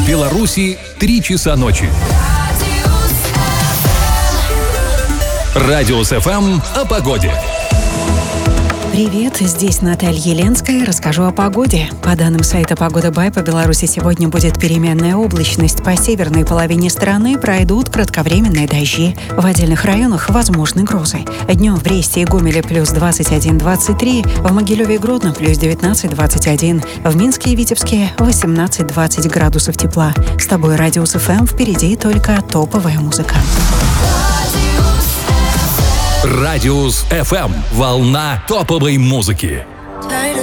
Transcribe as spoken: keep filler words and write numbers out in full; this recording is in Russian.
В Беларуси три часа ночи. Радиус эф эм о погоде. Привет, здесь Наталья Еленская. Расскажу о погоде. По данным сайта «Погода Бай», по Беларуси сегодня будет переменная облачность. По северной половине страны пройдут кратковременные дожди. В отдельных районах возможны грозы. Днем в Бресте и Гомеле плюс двадцать один - двадцать три, в Могилеве и Гродно плюс девятнадцать - двадцать один, в Минске и Витебске восемнадцать - двадцать градусов тепла. С тобой Радиус эф эм, впереди только топовая музыка. Радиус эф эм. Волна топовой музыки.